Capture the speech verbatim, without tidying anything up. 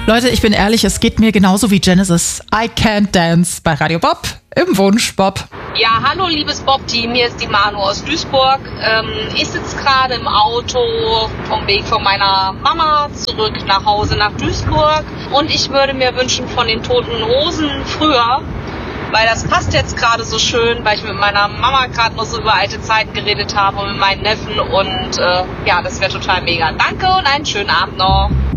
Leute, ich bin ehrlich, es geht mir genauso wie Genesis. I Can't Dance bei Radio Bob im Wunsch Bob. Ja, hallo liebes Bob-Team, hier ist die Manu aus Duisburg. Ähm, ich sitze gerade im Auto vom Weg von meiner Mama zurück nach Hause nach Duisburg und ich würde mir wünschen von den Toten Hosen früher, weil das passt jetzt gerade so schön, weil ich mit meiner Mama gerade noch so über alte Zeiten geredet habe und mit meinen Neffen und äh, ja, das wäre total mega. Danke und einen schönen Abend noch.